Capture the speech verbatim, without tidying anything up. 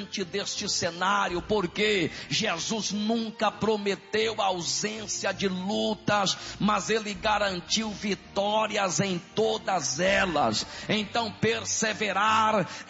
diante deste cenário, porque Jesus nunca prometeu ausência de lutas, mas Ele garantiu vitórias em todas elas. Então perseverar